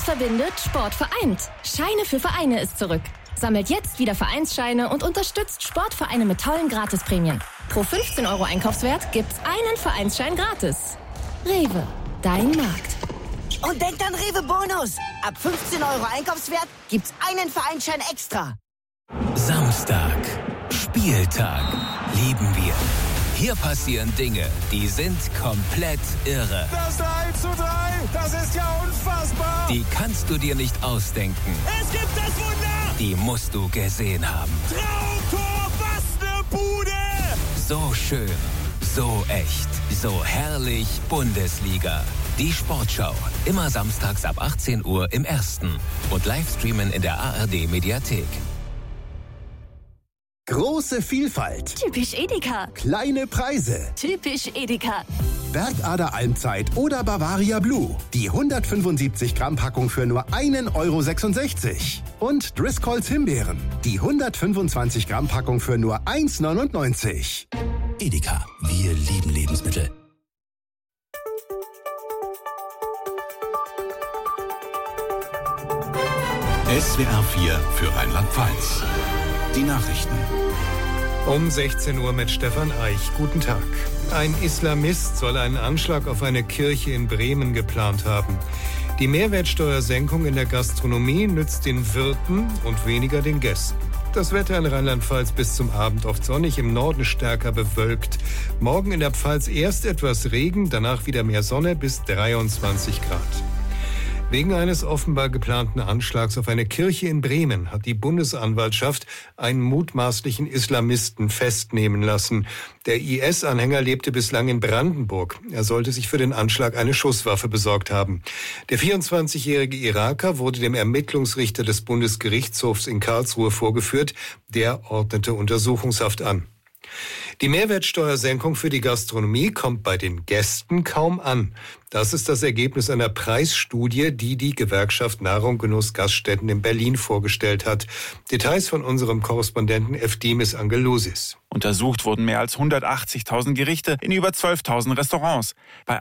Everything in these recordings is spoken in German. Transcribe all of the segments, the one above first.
verbindet, Sport vereint. Scheine für Vereine ist zurück. Sammelt jetzt wieder Vereinsscheine und unterstützt Sportvereine mit tollen Gratisprämien. Pro 15 € Einkaufswert gibt's einen Vereinsschein gratis. Rewe, dein Markt. Und denkt an Rewe Bonus. Ab 15 € Einkaufswert gibt's einen Vereinsschein extra. Samstag, Spieltag, lieben wir. Hier passieren Dinge, die sind komplett irre. Das 3:3, das ist ja unfassbar. Die kannst du dir nicht ausdenken. Es gibt das Wunder. Die musst du gesehen haben. Traumtor, was eine Bude. So schön, so echt, so herrlich Bundesliga. Die Sportschau, immer samstags ab 18 Uhr im Ersten und Livestreamen in der ARD-Mediathek. Große Vielfalt. Typisch Edeka. Kleine Preise. Typisch Edeka. Bergader Almzeit oder Bavaria Blue. Die 175 Gramm Packung für nur 1,66 €. Und Driscolls Himbeeren. Die 125 Gramm Packung für nur 1,99 €. Edeka, wir lieben Lebensmittel. SWR 4 für Rheinland-Pfalz. Die Nachrichten. Um 16 Uhr mit Stefan Eich. Guten Tag. Ein Islamist soll einen Anschlag auf eine Kirche in Bremen geplant haben. Die Mehrwertsteuersenkung in der Gastronomie nützt den Wirten und weniger den Gästen. Das Wetter in Rheinland-Pfalz bis zum Abend oft sonnig, im Norden stärker bewölkt. Morgen in der Pfalz erst etwas Regen, danach wieder mehr Sonne bis 23 Grad. Wegen eines offenbar geplanten Anschlags auf eine Kirche in Bremen hat die Bundesanwaltschaft einen mutmaßlichen Islamisten festnehmen lassen. Der IS-Anhänger lebte bislang in Brandenburg. Er sollte sich für den Anschlag eine Schusswaffe besorgt haben. Der 24-jährige Iraker wurde dem Ermittlungsrichter des Bundesgerichtshofs in Karlsruhe vorgeführt. Der ordnete Untersuchungshaft an. Die Mehrwertsteuersenkung für die Gastronomie kommt bei den Gästen kaum an. Das ist das Ergebnis einer Preisstudie, die die Gewerkschaft Nahrung Genuss Gaststätten in Berlin vorgestellt hat. Details von unserem Korrespondenten Evdimis Angelousis. Untersucht wurden mehr als 180.000 Gerichte in über 12.000 Restaurants. Bei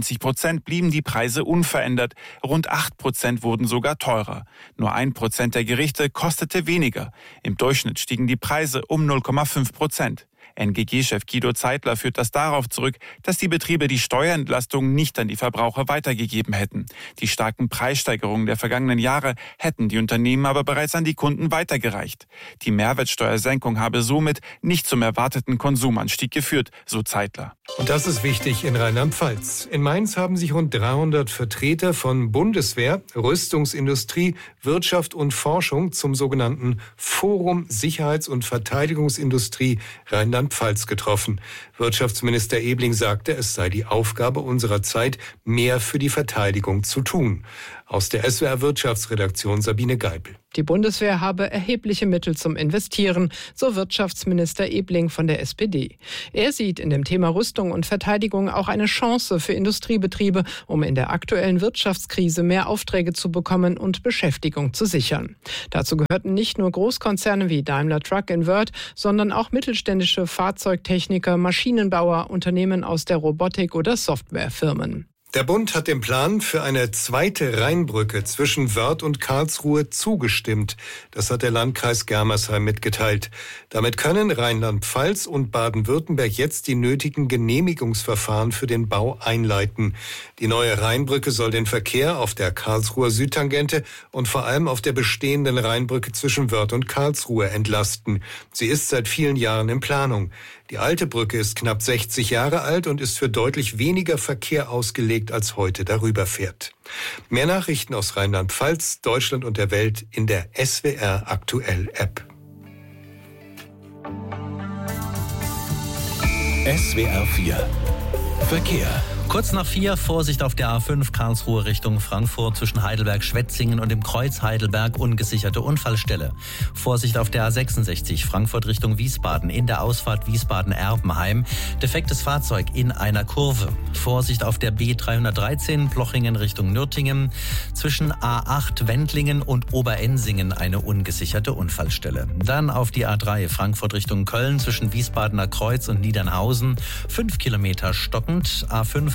91% blieben die Preise unverändert. Rund 8% wurden sogar teurer. Nur 1% der Gerichte kostete weniger. Im Durchschnitt stiegen die Preise um 0,5%. NGG-Chef Guido Zeitler führt das darauf zurück, dass die Betriebe die Steuerentlastung nicht an die Verbraucher weitergegeben hätten. Die starken Preissteigerungen der vergangenen Jahre hätten die Unternehmen aber bereits an die Kunden weitergereicht. Die Mehrwertsteuersenkung habe somit nicht zum erwarteten Konsumanstieg geführt, so Zeitler. Und das ist wichtig in Rheinland-Pfalz. In Mainz haben sich rund 300 Vertreter von Bundeswehr, Rüstungsindustrie, Wirtschaft und Forschung zum sogenannten Forum Sicherheits- und Verteidigungsindustrie Rheinland-Pfalz getroffen. Wirtschaftsminister Ebling sagte, es sei die Aufgabe unserer Zeit, mehr für die Verteidigung zu tun. Aus der SWR-Wirtschaftsredaktion Sabine Geipel. Die Bundeswehr habe erhebliche Mittel zum Investieren, so Wirtschaftsminister Ebling von der SPD. Er sieht in dem Thema Rüstung und Verteidigung auch eine Chance für Industriebetriebe, um in der aktuellen Wirtschaftskrise mehr Aufträge zu bekommen und Beschäftigung zu sichern. Dazu gehörten nicht nur Großkonzerne wie Daimler Truck in Wörth, sondern auch mittelständische Fahrzeugtechniker, Maschinenbauer, Unternehmen aus der Robotik oder Softwarefirmen. Der Bund hat dem Plan für eine zweite Rheinbrücke zwischen Wörth und Karlsruhe zugestimmt. Das hat der Landkreis Germersheim mitgeteilt. Damit können Rheinland-Pfalz und Baden-Württemberg jetzt die nötigen Genehmigungsverfahren für den Bau einleiten. Die neue Rheinbrücke soll den Verkehr auf der Karlsruher Südtangente und vor allem auf der bestehenden Rheinbrücke zwischen Wörth und Karlsruhe entlasten. Sie ist seit vielen Jahren in Planung. Die alte Brücke ist knapp 60 Jahre alt und ist für deutlich weniger Verkehr ausgelegt, als heute darüber fährt. Mehr Nachrichten aus Rheinland-Pfalz, Deutschland und der Welt in der SWR Aktuell App. SWR 4 Verkehr. Kurz nach 4, Vorsicht auf der A5 Karlsruhe Richtung Frankfurt zwischen Heidelberg-Schwetzingen und dem Kreuz Heidelberg, ungesicherte Unfallstelle. Vorsicht auf der A66 Frankfurt Richtung Wiesbaden in der Ausfahrt Wiesbaden-Erbenheim, defektes Fahrzeug in einer Kurve. Vorsicht auf der B313 Plochingen Richtung Nürtingen, zwischen A8 Wendlingen und Oberensingen eine ungesicherte Unfallstelle. Dann auf die A3 Frankfurt Richtung Köln zwischen Wiesbadener Kreuz und Niedernhausen, 5 Kilometer stockend, A5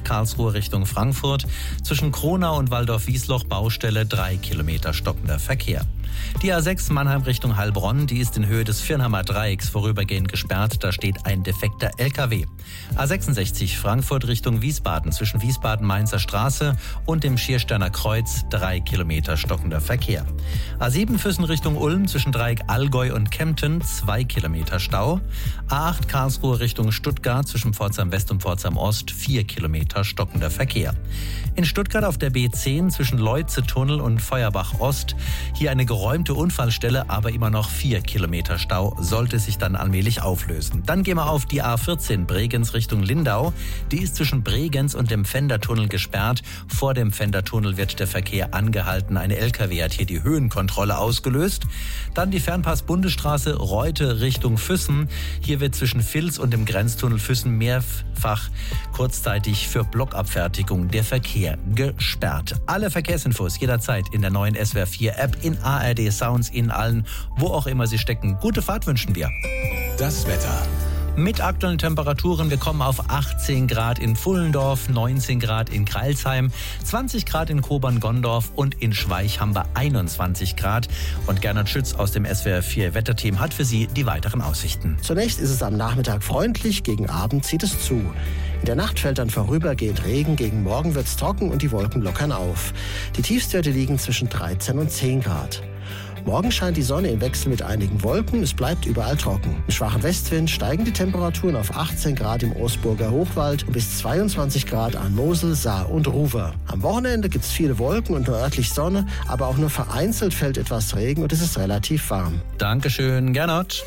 A5 Karlsruhe Richtung Frankfurt. Zwischen Kronau und Waldorf-Wiesloch Baustelle 3 Kilometer stockender Verkehr. Die A6 Mannheim Richtung Heilbronn, die ist in Höhe des Viernheimer Dreiecks vorübergehend gesperrt. Da steht ein defekter LKW. A66 Frankfurt Richtung Wiesbaden zwischen Wiesbaden-Mainzer Straße und dem Schiersteiner Kreuz 3 Kilometer stockender Verkehr. A7 Füssen Richtung Ulm zwischen Dreieck Allgäu und Kempten 2 Kilometer Stau. A8 Karlsruhe Richtung Stuttgart zwischen Pforzheim West und Pforzheim Ost 4 Kilometer stockender Verkehr. In Stuttgart auf der B10 zwischen Leutze-Tunnel und Feuerbach Ost hier eine geräumte Unfallstelle, aber immer noch 4 Kilometer Stau, sollte sich dann allmählich auflösen. Dann gehen wir auf die A14 Bregenz Richtung Lindau. Die ist zwischen Bregenz und dem Pfändertunnel gesperrt. Vor dem Pfändertunnel wird der Verkehr angehalten. Eine LKW hat hier die Höhenkontrolle ausgelöst. Dann die Fernpass-Bundesstraße Reute Richtung Füssen. Hier wird zwischen Vils und dem Grenztunnel Füssen mehrfach kurzzeitig für Blockabfertigung der Verkehr gesperrt. Alle Verkehrsinfos jederzeit in der neuen SWR 4 App, in ARD Sounds, in allen, wo auch immer Sie stecken. Gute Fahrt wünschen wir. Das Wetter. Mit aktuellen Temperaturen, wir kommen auf 18 Grad in Pfullendorf, 19 Grad in Crailsheim, 20 Grad in Kobern-Gondorf und in Schweich haben wir 21 Grad. Und Gernot Schütz aus dem SWR 4 Wetterteam hat für Sie die weiteren Aussichten. Zunächst ist es am Nachmittag freundlich, gegen Abend zieht es zu. In der Nacht fällt dann vorübergehend Regen, gegen Morgen wird es trocken und die Wolken lockern auf. Die Tiefstwerte liegen zwischen 13 und 10 Grad. Morgen scheint die Sonne im Wechsel mit einigen Wolken, es bleibt überall trocken. Im schwachen Westwind steigen die Temperaturen auf 18 Grad im Osburger Hochwald und bis 22 Grad an Mosel, Saar und Ruwer. Am Wochenende gibt es viele Wolken und nur örtlich Sonne, aber auch nur vereinzelt fällt etwas Regen und es ist relativ warm. Dankeschön, Gernot.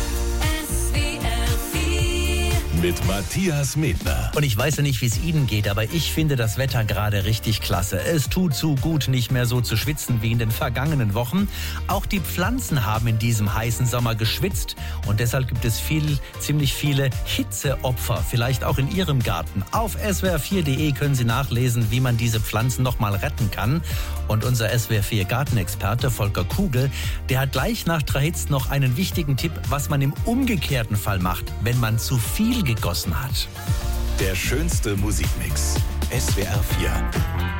Mit Matthias Medner. Und ich weiß ja nicht, wie es Ihnen geht, aber ich finde das Wetter gerade richtig klasse. Es tut so gut, nicht mehr so zu schwitzen wie in den vergangenen Wochen. Auch die Pflanzen haben in diesem heißen Sommer geschwitzt und deshalb gibt es ziemlich viele Hitzeopfer, vielleicht auch in Ihrem Garten. Auf swr4.de können Sie nachlesen, wie man diese Pflanzen noch mal retten kann. Und unser SWR4 Gartenexperte Volker Kugel, der hat gleich nach Trahitz noch einen wichtigen Tipp, was man im umgekehrten Fall macht, wenn man zu viel gegossen hat. Der schönste Musikmix. SWR 4.